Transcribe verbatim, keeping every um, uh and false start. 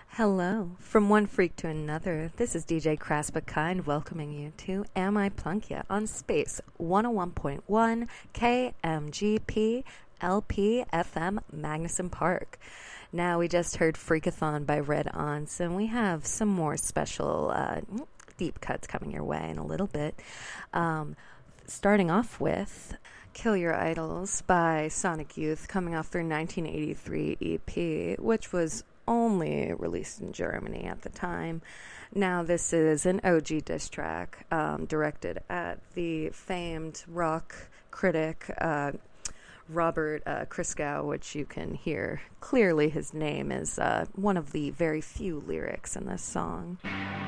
Hello. From one freak to another, this is D J Kraspa Kind welcoming you to Am I Plunk Ya on Space one oh one point one K M G P L P F M Magnuson Park. Now, we just heard Freakathon by Red Aunts, and we have some more special uh, deep cuts coming your way in a little bit. Um, starting off with Kill Your Idols by Sonic Youth, coming off their nineteen eighty-three E P, which was only released in Germany at the time. Now, this is an O G diss track um, directed at the famed rock critic uh, Robert uh, Christgau, which you can hear clearly his name is uh, one of the very few lyrics in this song.